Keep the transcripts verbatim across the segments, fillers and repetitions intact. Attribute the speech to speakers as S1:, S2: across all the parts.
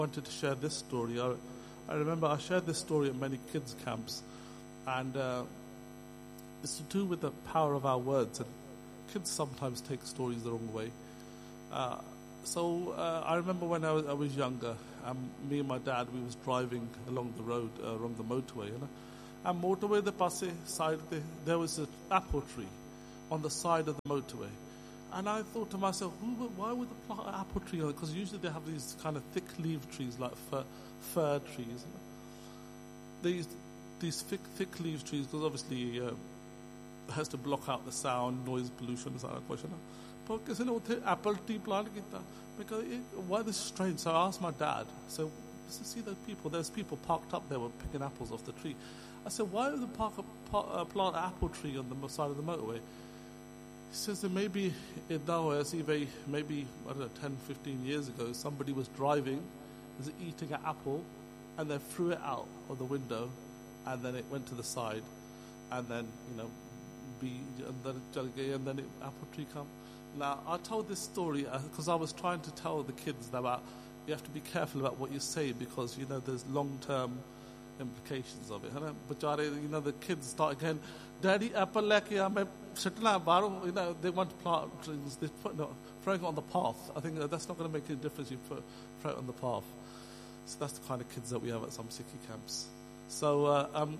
S1: wanted to share this story. I, I remember I shared this story at many kids' camps, and uh, it's to do with the power of our words. And kids sometimes take stories the wrong way. Uh, so uh, I remember when I was, I was younger, um, me and my dad, we was driving along the road, uh, along the motorway, you know, and motorway the passe side, the, there was an apple tree on the side of the motorway. And I thought to myself, who, why would they plant an apple tree on it? Because usually they have these kind of thick leaf trees, like fir, fir trees. You know? These these thick thick leaf trees, because obviously uh, it has to block out the sound, noise pollution, and that question. But किसी ने उठे apple tree plant किया? Because it, why this is strange? So I asked my dad. So see those people. There's people parked up there were picking apples off the tree. I said, why would they park a, uh, plant an apple tree on the side of the motorway? He says that maybe in nowadays, maybe, I don't know, ten, fifteen years ago, somebody was driving, was eating an apple, and then threw it out of the window, and then it went to the side, and then, you know, be, and then, and then it, apple tree come. Now, I told this story because I was trying to tell the kids about, you have to be careful about what you say, because, you know, there's long-term implications of it. But, you know, the kids start again, Daddy, apple like you know, they want to plant trees, they put no, throwing it on the path. I think that's not going to make any difference if you put, throw it on the path. So that's the kind of kids that we have at some Sikhi camps. So, uh, um,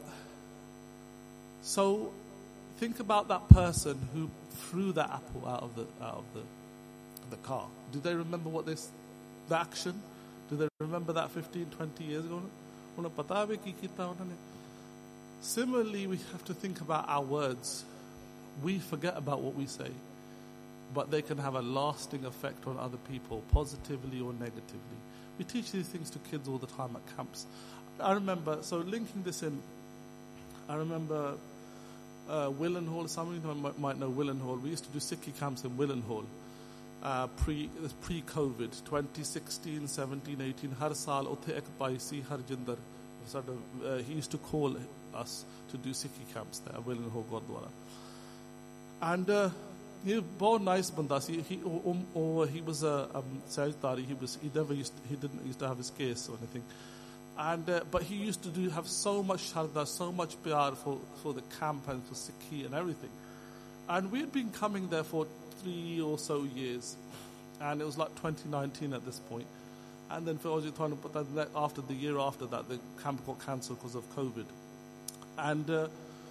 S1: so think about that person who threw that apple out of the out of the the car. Do they remember what this, the action? Do they remember that fifteen, twenty years ago? Similarly, we have to think about our words. We forget about what we say, but they can have a lasting effect on other people, positively or negatively. We teach these things to kids all the time at camps. I remember, so linking this in, I remember uh, Willenhall. Some of you might, might know Willenhall. We used to do Sikhi camps in Willenhall, uh, pre, pre-COVID, twenty sixteen, seventeen, eighteen. Har saal utthe ek bhai si Harjinder. Sort of, uh, he used to call us to do Sikhi camps there at Willenhall Gurdwara. And uh, he was a very nice banda. He, he, um, um, he was a um, Sajdari. He was. He never used. He didn't used to have his case or anything. And uh, but he used to do have so much sharda, so much pyar for for the camp and for Sikhi and everything. And we had been coming there for three or so years, and it was like twenty nineteen at this point. And then for after the year after that, the camp got cancelled because of COVID. And uh,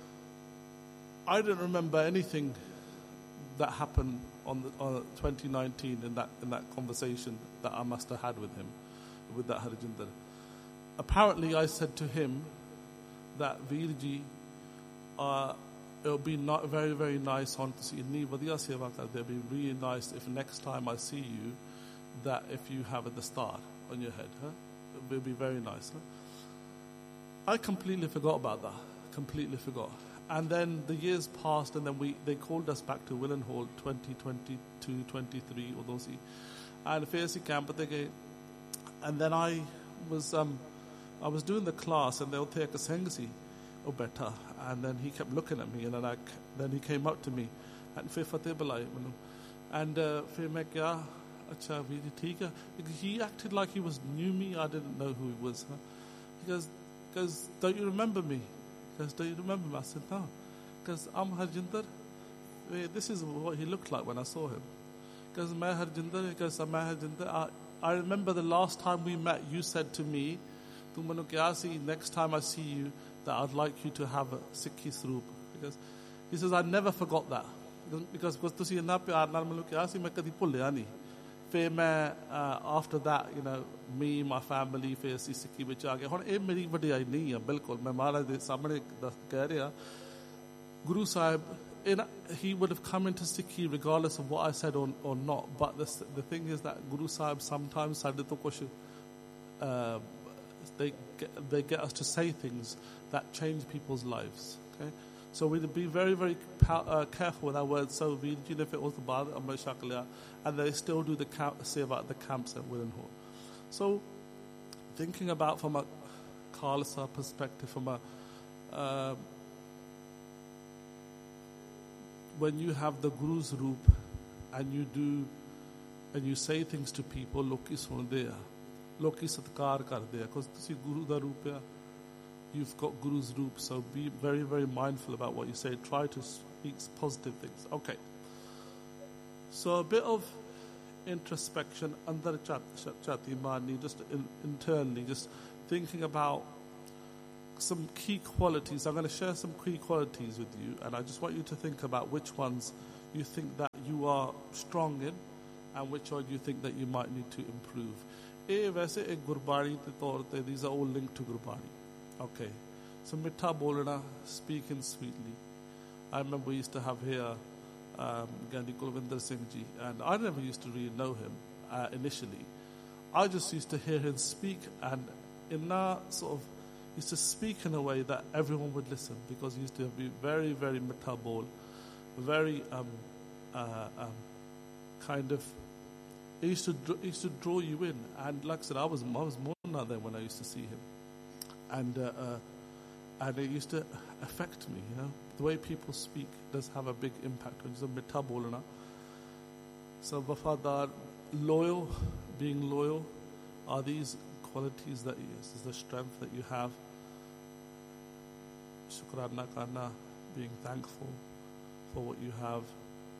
S1: I don't remember anything that happened on the on twenty nineteen in that in that conversation that I must have had with him, with that Harjinder. Apparently, I said to him that Veerji, uh, it would be not very very nice on to see you. It would be really nice if next time I see you, that if you have the star on your head, huh? It would be very nice. Huh? I completely forgot about that. Completely forgot. And then the years passed, and then we they called us back to Willenhall twenty twenty-two, twenty-three, or those. And Fairsi camp again. And then I was um, I was doing the class, and they'll take a sengsi, oh better. And then he kept looking at me, and then I then he came up to me, and Fair Fateh Balai, and Fair Mekya. Acha, he acted like he was knew me. I didn't know who he was. Huh? He goes, goes, don't you remember me? He goes, don't you remember me? I said, no. Because I'm Harjinder. This is what he looked like when I saw him. He goes, Main Harjinder. He goes, Main Harjinder. I, I remember the last time we met, you said to me, "Tu manu kya si, next time I see you, that I'd like you to have a Sikhi Sroop." Because he says, I never forgot that. Because because tusi inna pyar naal manu kya si, main kadi bhulya nahi. Uh, after that, you know, me, my family, फिर असी सिक्की में आ गए. हुन ये मेरी वड्याई नहीं है बिल्कुल. मैं महाराज दे सामने कह रहा. Guru Sahib, in, he would have come into Sikhi regardless of what I said or, or not. But the, the thing is that Guru Sahib sometimes साढ़े तो कुछ uh, they get, they get us to say things that change people's lives. Okay. So we'd be very, very uh, careful with our words. So we, you know, if it was the bar, and they still do the camp, say about the camps at Willenhall. So thinking about from a Khalsa perspective, from a uh, when you have the Guru's Roop and you do and you say things to people, look, is there. ਲੋਕੀ ਸਤਿਕਾਰ ਕਰਦੇ ਆ because ਤੁਸੀਂ ਗੁਰੂ ਦਾ ਰੂਪ ਆ. You've got Guru's roop, so be very, very mindful about what you say. Try to speak positive things. Okay. So a bit of introspection, andar chati mani, just in, internally, just thinking about some key qualities. I'm going to share some key qualities with you, and I just want you to think about which ones you think that you are strong in, and which one you think that you might need to improve. Eh, वैसे एक गुरबाणी के तौर पे, these are all linked to Gurbani. Okay, so mitha bolna, speaking sweetly. I remember we used to have here um, Gandhi Kulvinder Singh ji, and I never used to really know him uh, initially. I just used to hear him speak, and in that sort of, he used to speak in a way that everyone would listen, because he used to be very, very mitha bol, very um, uh, um, kind of. He used to he used to draw you in, and like I said, I was I was more than that when I used to see him. And uh, uh, and it used to affect me, you know. The way people speak does have a big impact. When you're mitha bolna, so wafadar, loyal, being loyal, are these qualities that is the strength that you have. Shukrana karna, being thankful for what you have.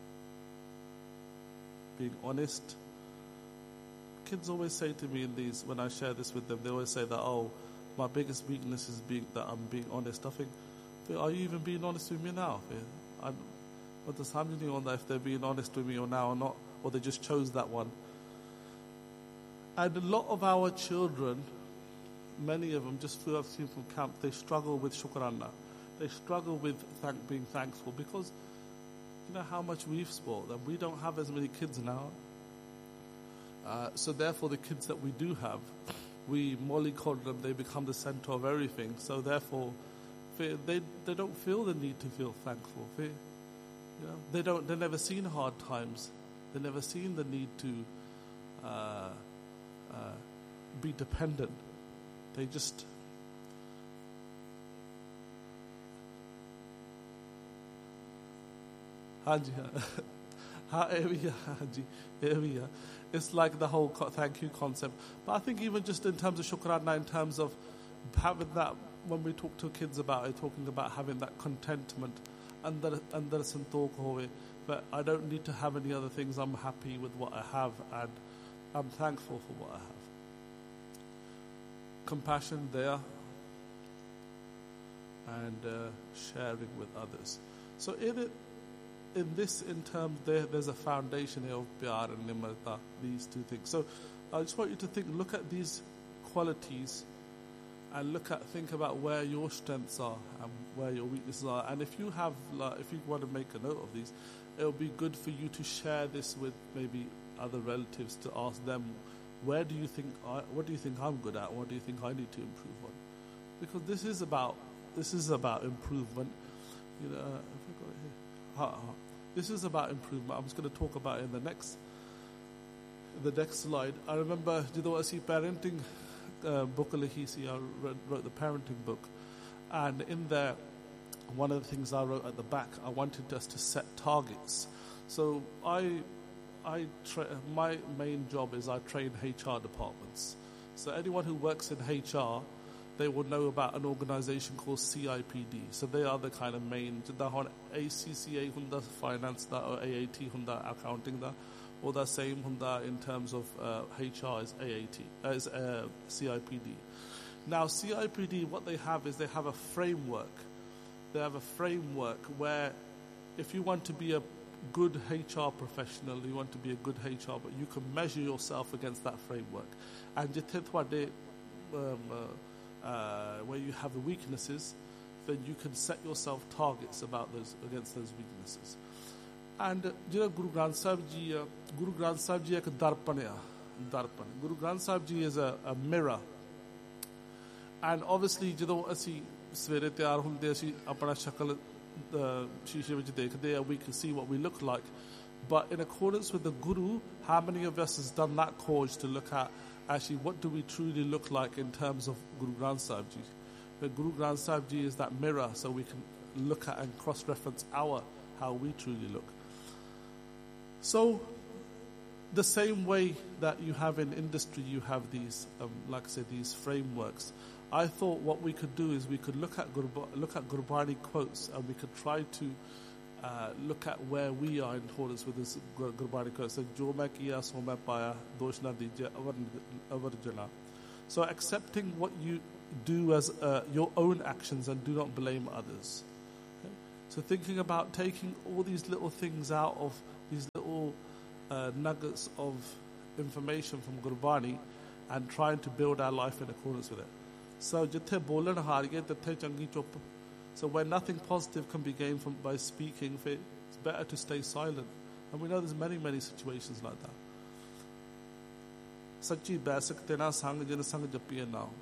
S1: Being honest. Kids always say to me in these, when I share this with them, they always say that, oh, my biggest weakness is being that I'm being honest. I think, are you even being honest with me now? I'm, but there's how many on that if they're being honest with me or now or not, or they just chose that one. And a lot of our children, many of them, just through I've seen from camp, they struggle with shukrana. They struggle with thank, being thankful, because you know how much we've spoiled them. We don't have as many kids now. Uh, so therefore, the kids that we do have, we mollycoddle them. They become the center of everything. So therefore, they they don't feel the need to feel thankful. They, you know, they don't. They've never seen hard times. They've never seen the need to uh, uh, be dependent. They just. Haji, ha, Haji, Haji. It's like the whole thank you concept. But I think even just in terms of shukrana, in terms of having that, when we talk to kids about it, talking about having that contentment, andar andar santokh hoye, but I don't need to have any other things. I'm happy with what I have, and I'm thankful for what I have. Compassion there, and uh, sharing with others. So in it, in this, in terms, there, there's a foundation here of pyar and nimrata, these two things. So I just want you to think, look at these qualities, and look at, think about where your strengths are and where your weaknesses are. And if you have, like, if you want to make a note of these, it'll be good for you to share this with maybe other relatives, to ask them, where do you think, I, what do you think I'm good at? What do you think I need to improve on? Because this is about, this is about improvement. You know, uh, have I got it here? This is about improvement. I'm just going to talk about it in the next, the next slide. I remember, did I see parenting uh, book? I wrote the parenting book, and in there, one of the things I wrote at the back, I wanted us to set targets. So I, I, tra- my main job is I train H R departments. So anyone who works in H R, they will know about an organization called C I P D. So they are the kind of main, A C C A hunda finance da, or A A T hunda accounting da, or the same hunda in terms of uh, H R is A A T, as uh, C I P D. Now C I P D, what they have is they have a framework. They have a framework where if you want to be a good H R professional, you want to be a good H R, but you can measure yourself against that framework. And jithe thwade um, uh, Uh, where you have the weaknesses, then you can set yourself targets about those, against those weaknesses. And uh, you know, Guru Granth Sahib Ji, uh, Guru Granth Sahib Ji ek darpan hai, darpan. Guru Granth Sahib Ji is a, a mirror. And obviously, ਜਦੋਂ ਅਸੀਂ ਸਵੇਰੇ ਤਿਆਰ ਹੁੰਦੇ ਅਸੀਂ ਆਪਣਾ ਸ਼ਕਲ ਸ਼ੀਸ਼ੇ ਵਿੱਚ ਦੇਖਦੇ ਆ, we can see what we look like. But in accordance with the Guru, how many of us has done that course to look at actually what do we truly look like in terms of Guru Granth Sahib Ji? But Guru Granth Sahib Ji is that mirror, so we can look at and cross-reference our, how we truly look. So the same way that you have in industry, you have these, um, like I said, these frameworks. I thought what we could do is we could look at Gurba, look at Gurbani quotes, and we could try to uh, look at where we are in accordance with this Gur- Gurbani quote. So, "Jo main kiya, so main paya, dosh na dijiye, avar avar jala." So, accepting what you do as uh, your own actions and do not blame others. Okay? So, thinking about taking all these little things out of these little uh, nuggets of information from Gurbani and trying to build our life in accordance with it. So, jithe bolan haariye, tithe changi chup. So, when nothing positive can be gained from by speaking, it's better to stay silent. And we know there's many, many situations like that. Sachi basic tena sang jina sang japiya now.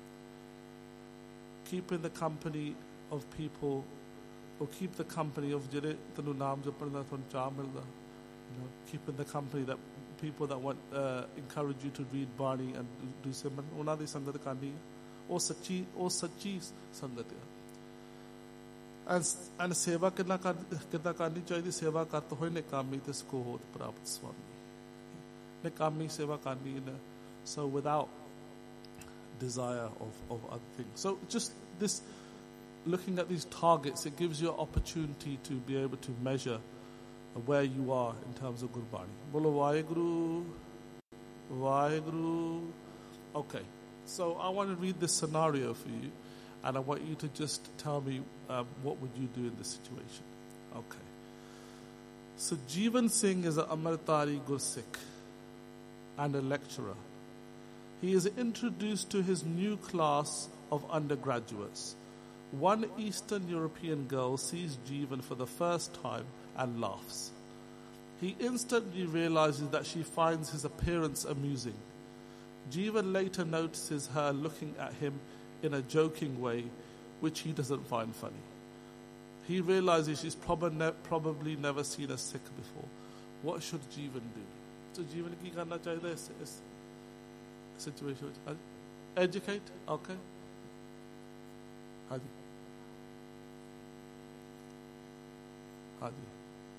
S1: Keep in the company of people, or keep the company of jire tanu naam japan da thon cha milda. You know, keep in the company that people that want uh, encourage you to read Bani and do simran. Una di sangat karni, or sachi, or sachi sangat. And and seva kitna kitna karni chahiye? Seva karte hoye nekami tisko hod prapt swami. Nekami seva karni na. So without desire of, of other things. So just this, looking at these targets, it gives you an opportunity to be able to measure where you are in terms of Gurbani. Bolo Vaheguru, Vaheguru. Okay, so I want to read this scenario for you, and I want you to just tell me um, what would you do in this situation. Okay. So Jeevan Singh is an Amritari Gursikh and a lecturer. He is introduced to his new class of undergraduates. One Eastern European girl sees Jeevan for the first time and laughs. He instantly realizes that she finds his appearance amusing. Jeevan later notices her looking at him in a joking way, which he doesn't find funny. He realizes she's prob- ne- probably never seen a Sikh before. What should Jeevan do? So Jeevan ki karna chahiye is, is situation. Educate, okay. Haji. Haji.